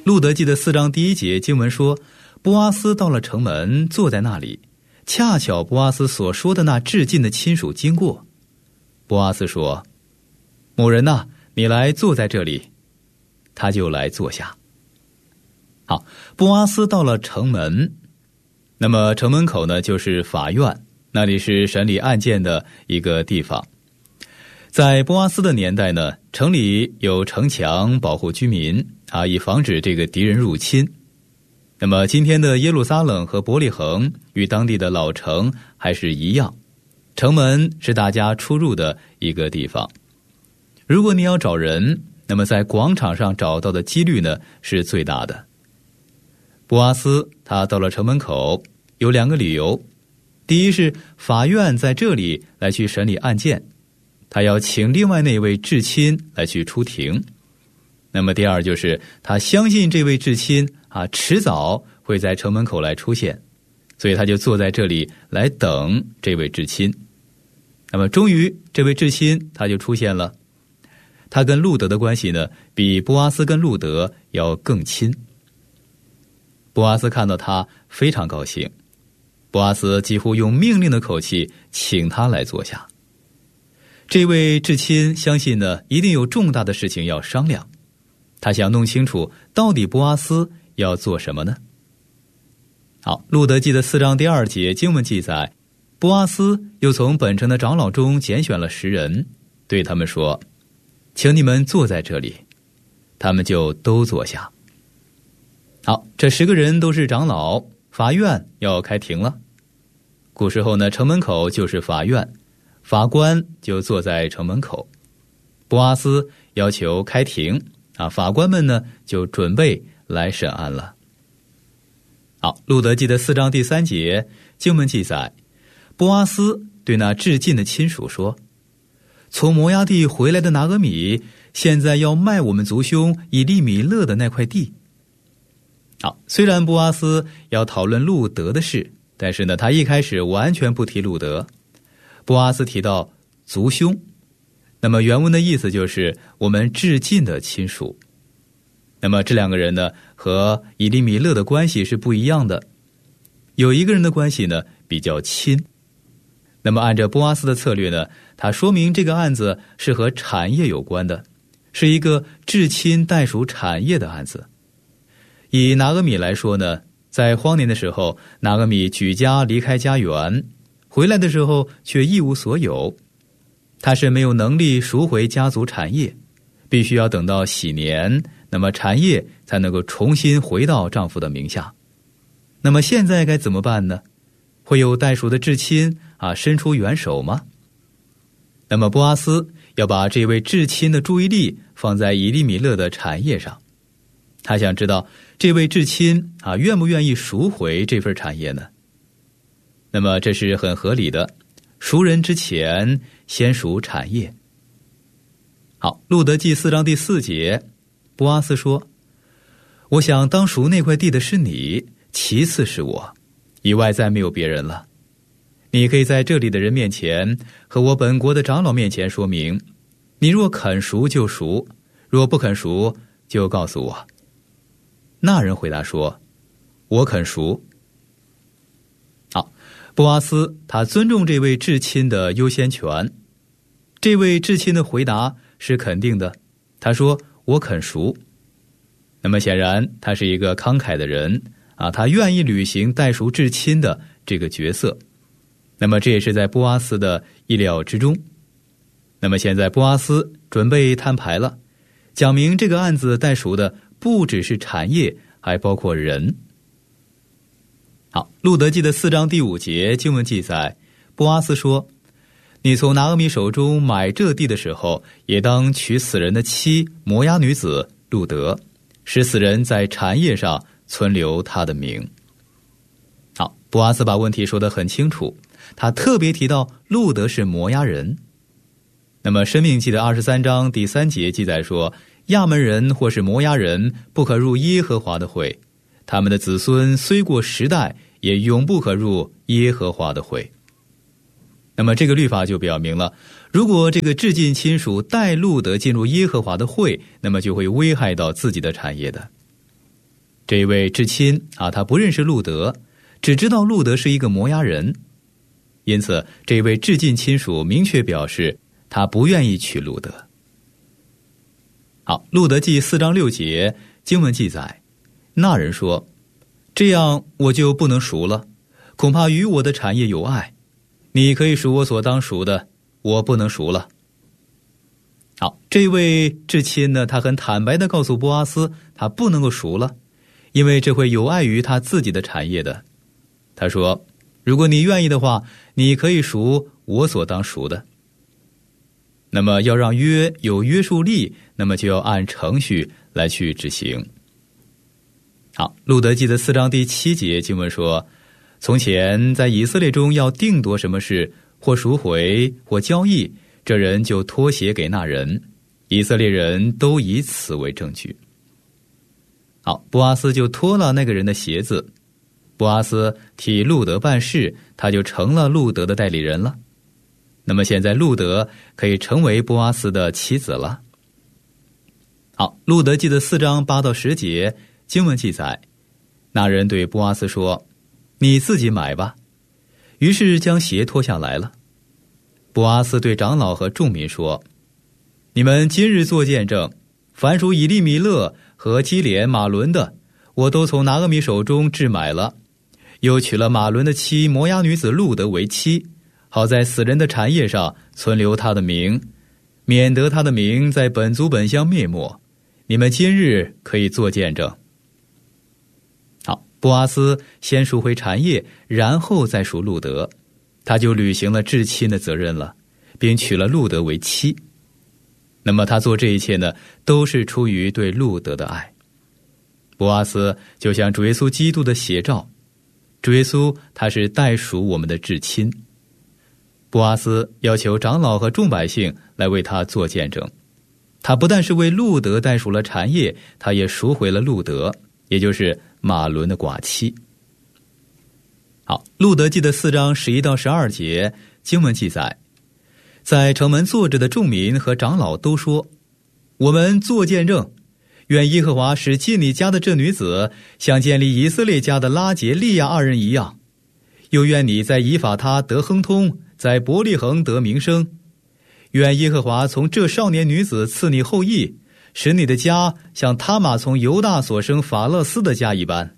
路德记的4章第1节经文说，波阿斯到了城门，坐在那里，恰巧波阿斯所说的那至近的亲属经过。波阿斯说，某人哪，你来坐在这里。他就来坐下。好，波阿斯到了城门，那么城门口呢，就是法院，那里是审理案件的一个地方。在波阿斯的年代呢，城里有城墙保护居民以防止这个敌人入侵。那么今天的耶路撒冷和伯利恒与当地的老城还是一样，城门是大家出入的一个地方。如果你要找人，那么在广场上找到的几率呢是最大的。波阿斯他到了城门口，有2个理由。第一是法院在这里来去审理案件，他要请另外那位至亲来去出庭。那么第二就是他相信这位至亲迟早会在城门口来出现，所以他就坐在这里来等这位至亲。那么终于这位至亲他就出现了，他跟路德的关系呢比波阿斯跟路德要更亲。波阿斯看到他非常高兴，波阿斯几乎用命令的口气请他来坐下。这位至亲相信呢一定有重大的事情要商量，他想弄清楚到底波阿斯要做什么呢？好，路德记的4章第2节经文记载，波阿斯又从本城的长老中拣选了10人，对他们说，请你们坐在这里。他们就都坐下。好，这10个人都是长老，法院要开庭了。古时候呢，城门口就是法院，法官就坐在城门口。波阿斯要求开庭法官们呢就准备来审案了。好，路德记的4章第3节经文记载，波阿斯对那至近的亲属说，从摩押地回来的拿俄米现在要卖我们族兄以利米勒的那块地。好，虽然波阿斯要讨论路德的事，但是呢他一开始完全不提路德。波阿斯提到族兄，那么原文的意思就是我们至近的亲属。那么这2个人呢和以利米勒的关系是不一样的，有一个人的关系呢比较亲。那么按照波阿斯的策略呢，他说明这个案子是和产业有关的，是一个至亲代属产业的案子。以拿俄米来说呢，在荒年的时候，拿俄米举家离开家园，回来的时候却一无所有，他是没有能力赎回家族产业，必须要等到喜年，那么产业才能够重新回到丈夫的名下。那么现在该怎么办呢？会有代属的至亲伸出援手吗？那么波阿斯要把这位至亲的注意力放在以利米勒的产业上，他想知道这位至亲愿不愿意赎回这份产业呢？那么这是很合理的，赎人之前先赎产业。好，路德记4章第4节，波阿斯说，我想当赎那块地的是你，其次是我，以外再没有别人了。你可以在这里的人面前和我本国的长老面前说明，你若肯赎就赎，若不肯赎就告诉我。那人回答说，我肯赎。好，波阿斯他尊重这位至亲的优先权，这位至亲的回答是肯定的，他说我肯赎。那么显然他是一个慷慨的人他愿意履行代赎至亲的这个角色。那么这也是在波阿斯的意料之中。那么现在波阿斯准备摊牌了，讲明这个案子代赎的不只是产业，还包括人。好，路德记的4章第5节经文记载，波阿斯说，你从拿俄米手中买这地的时候，也当娶死人的妻摩押女子路德，使死人在产业上存留他的名。好，波阿斯把问题说得很清楚，他特别提到路德是摩押人。那么申命记的23章第3节记载说，亚门人或是摩押人不可入耶和华的会，他们的子孙虽过10代，也永不可入耶和华的会。那么这个律法就表明了，如果这个至近亲属带路德进入耶和华的会，那么就会危害到自己的产业的。 这位至亲他不认识路德，只知道路德是一个摩押人，因此这位至近亲属明确表示他不愿意娶路德。好，路德记4章6节经文记载，那人说，这样我就不能赎了，恐怕与我的产业有碍，你可以赎我所当赎的，我不能赎了。好，这位至亲呢，他很坦白地告诉波阿斯，他不能够赎了，因为这会有碍于他自己的产业的。他说，如果你愿意的话，你可以赎我所当赎的。那么要让约有约束力，那么就要按程序来去执行。好，路德记的4章第7节经文说，从前在以色列中要定夺什么事，或赎回或交易，这人就脱鞋给那人，以色列人都以此为证据。好，波阿斯就脱了那个人的鞋子，波阿斯替路德办事，他就成了路德的代理人了。那么现在路德可以成为波阿斯的妻子了。好，路德记的4章8到10节经文记载，那人对波阿斯说，你自己买吧，于是将鞋脱下来了。波阿斯对长老和众民说，你们今日做见证，凡属以利米勒和基连马伦的，我都从拿俄米手中置买了，又娶了马伦的妻摩押女子路德为妻，好在死人的产业上存留他的名，免得他的名在本族本乡灭没。你们今日可以做见证。好，波阿斯先赎回产业，然后再赎路德，他就履行了至亲的责任了，并娶了路德为妻。那么他做这一切呢，都是出于对路德的爱。波阿斯就像主耶稣基督的写照，主耶稣他是代赎我们的至亲。波阿斯要求长老和众百姓来为他做见证，他不但是为路德代赎了产业，他也赎回了路德，也就是马伦的寡妻。好，路德记的4章11到12节经文记载，在城门坐着的众民和长老都说，我们做见证，愿耶和华使进你家的这女子像建立以色列家的拉结利亚2人一样，又愿你在以法他得亨通，在伯利恒得名声。愿耶和华从这少年女子赐你后裔，使你的家像他玛从犹大所生法勒斯的家一般。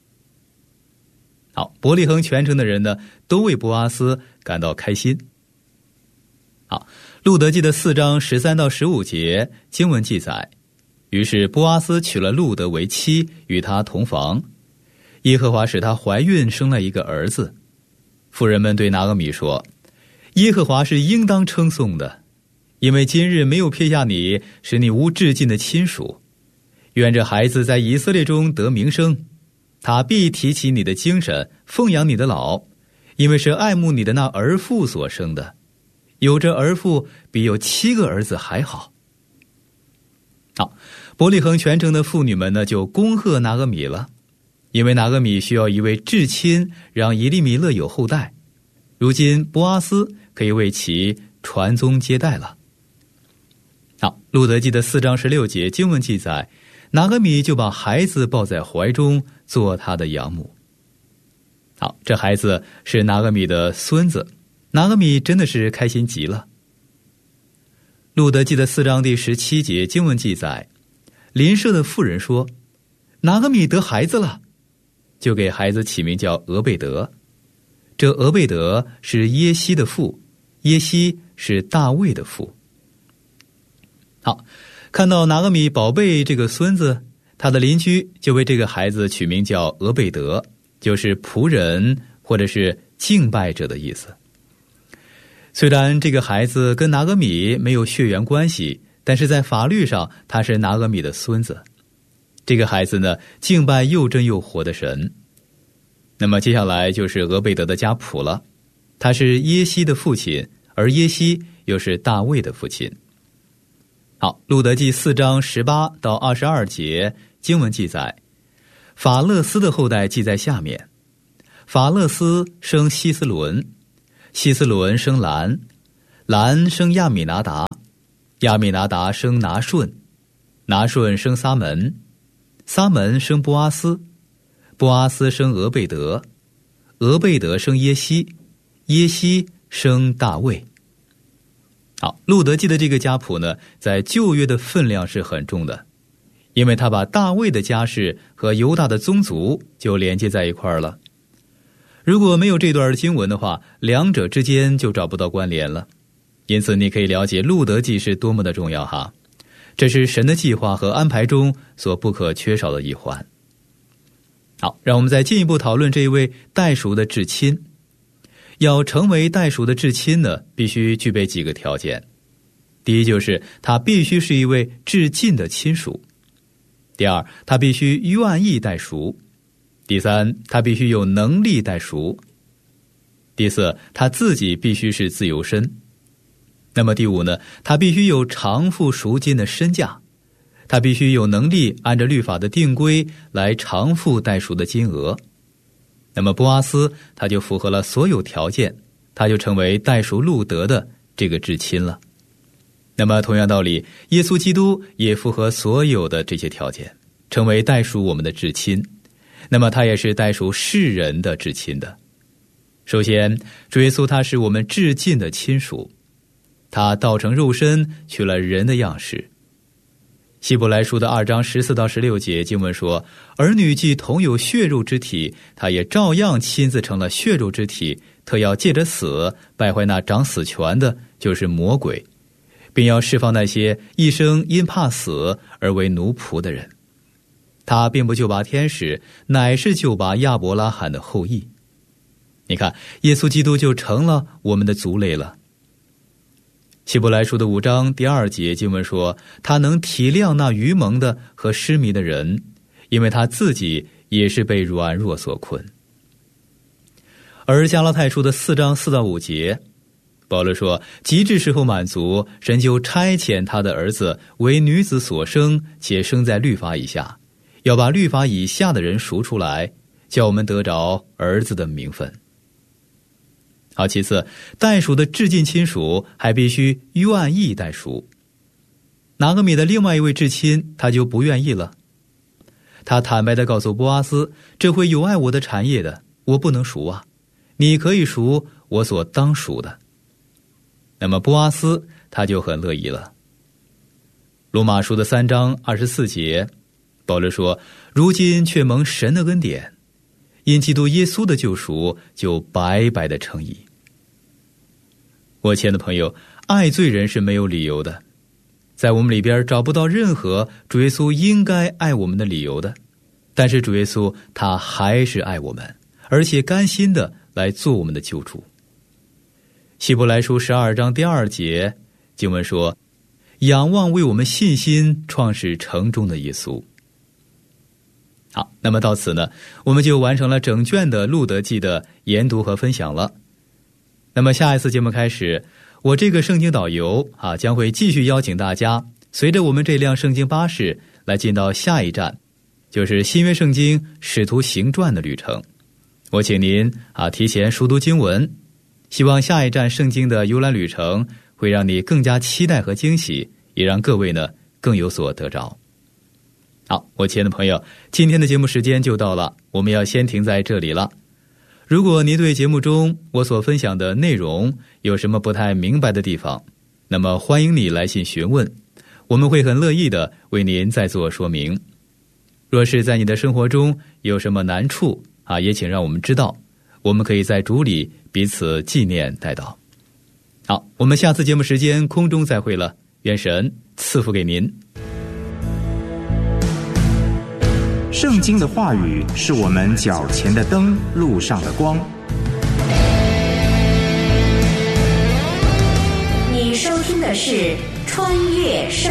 好，伯利恒全城的人呢，都为波阿斯感到开心。好，路德记的4章13到15节经文记载，于是波阿斯娶了路德为妻，与他同房，耶和华使她怀孕，生了一个儿子。妇人们对拿俄米说，耶和华是应当称颂的，因为今日没有撇下你，使你无至近的亲属。愿这孩子在以色列中得名声，他必提起你的精神，奉养你的老，因为是爱慕你的那儿妇所生的，有这儿妇比有7个儿子还好。好，伯利恒全城的妇女们呢，就恭贺拿俄米了，因为拿俄米需要一位至亲，让以利米勒有后代。如今波阿斯可以为其传宗接代了。好，路德记的4章16节经文记载，拿俄米就把孩子抱在怀中，做他的养母。好，这孩子是拿俄米的孙子，拿俄米真的是开心极了。路德记的4章第17节经文记载，邻舍的妇人说，拿俄米得孩子了，就给孩子起名叫俄贝德。这俄贝德是耶西的父，耶西是大卫的父。好，看到拿俄米宝贝这个孙子，他的邻居就为这个孩子取名叫俄贝德，就是仆人或者是敬拜者的意思。虽然这个孩子跟拿俄米没有血缘关系，但是在法律上他是拿俄米的孙子。这个孩子呢，敬拜又真又活的神。那么接下来就是俄贝德的家谱了，他是耶西的父亲，而耶西又是大卫的父亲。好，路德记4章18到22节经文记载，法勒斯的后代记在下面。法勒斯生希斯伦，希斯伦生兰，兰生亚米拿达，亚米拿达生拿顺，拿顺生撒门， 撒门生波阿斯，波阿斯生俄贝德，俄贝德生耶西，耶西生大卫。好，路德记的这个家谱呢，在旧约的分量是很重的，因为他把大卫的家世和犹大的宗族就连接在一块儿了。如果没有这段经文的话，两者之间就找不到关联了。因此你可以了解路德记是多么的重要哈，这是神的计划和安排中所不可缺少的一环。好，让我们再进一步讨论这一位代赎的至亲。要成为代赎的至亲呢，必须具备几个条件。第一，就是他必须是一位至近的亲属。第二，他必须愿意代赎。第三，他必须有能力代赎。第四，他自己必须是自由身。那么第五呢，他必须有偿付赎金的身价，他必须有能力按照律法的定规来偿付代赎的金额。那么波阿斯他就符合了所有条件，他就成为代赎路德的这个至亲了。那么同样道理，耶稣基督也符合所有的这些条件，成为代赎我们的至亲。那么他也是代赎世人的至亲的。首先，主耶稣他是我们至近的亲属，他道成肉身，取了人的样式。希伯来书的2章14到16节经文说，儿女既同有血肉之体，他也照样亲自成了血肉之体，特要借着死败坏那掌死权的，就是魔鬼，并要释放那些一生因怕死而为奴仆的人。他并不救拔天使，乃是救拔亚伯拉罕的后裔。你看，耶稣基督就成了我们的族类了。希伯来书的5章第2节经文说，他能体谅那愚蒙的和失迷的人，因为他自己也是被软弱所困。而加拉太书的4章4到5节，保罗说，极致时候满足，神就差遣他的儿子为女子所生，且生在律法以下，要把律法以下的人赎出来，叫我们得着儿子的名分。好，其次，代赎的至近亲属还必须愿意代赎。拿俄米的另外一位至亲他就不愿意了，他坦白地告诉波阿斯，这会有碍我的产业的，我不能赎啊，你可以赎我所当赎的。那么波阿斯他就很乐意了。罗马书的3章24节，保罗说，如今却蒙神的恩典，因基督耶稣的救赎，就白白的称义。我亲爱的朋友，爱罪人是没有理由的，在我们里边找不到任何主耶稣应该爱我们的理由的，但是主耶稣他还是爱我们，而且甘心的来做我们的救主。希伯来书12章第2节经文说，仰望为我们信心创始成终的耶稣。好，那么到此呢，我们就完成了整卷的路德记的研读和分享了。那么下一次节目开始，我这个圣经导游将会继续邀请大家随着我们这辆圣经巴士来进到下一站，就是新约圣经使徒行传的旅程。我请您提前熟读经文，希望下一站圣经的游览旅程会让你更加期待和惊喜，也让各位呢更有所得着。好，我亲爱的朋友，今天的节目时间就到了，我们要先停在这里了。如果您对节目中我所分享的内容有什么不太明白的地方，那么欢迎你来信询问，我们会很乐意的为您再做说明。若是在你的生活中有什么难处也请让我们知道，我们可以在主里彼此纪念代祷。好，我们下次节目时间空中再会了，愿神赐福给您。 圣经的话语是我们脚前的灯，路上的光。 你收听的是穿越圣